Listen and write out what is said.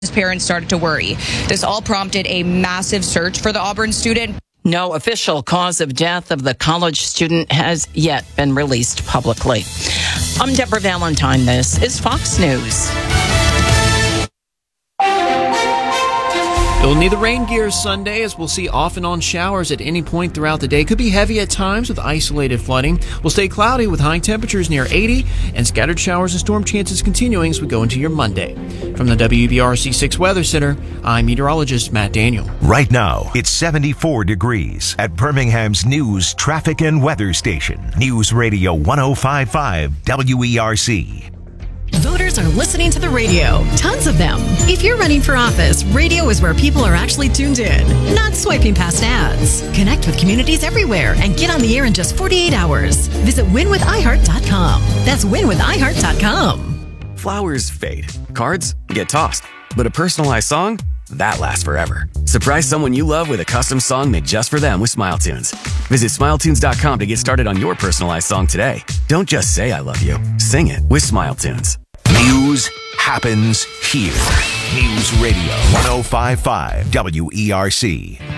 His parents started to worry. This all prompted a massive search for the Auburn student. No official cause of death of the college student has yet been released publicly. I'm Deborah Valentine. This is Fox News. You'll need the rain gear Sunday, as we'll see off and on showers at any point throughout the day. Could be heavy at times with isolated flooding. Will stay cloudy with high temperatures near 80 and scattered showers and storm chances continuing as we go into your Monday. From the WBRC 6 Weather Center, I'm meteorologist Matt Daniel. Right now, it's 74 degrees at Birmingham's news, traffic, and weather station. News Radio 105.5 WERC. Voters are listening to the radio. Tons of them. If you're running for office, radio is where people are actually tuned in, not swiping past ads. Connect with communities everywhere and get on the air in just 48 hours. Visit winwithiheart.com. That's winwithiheart.com. Flowers fade. Cards get tossed. But a personalized song? That lasts forever. Surprise someone you love with a custom song made just for them with SmileTunes. Visit SmileTunes.com to get started on your personalized song today. Don't just say I love you. Sing it with SmileTunes. News happens here. News Radio 105.5 WERC.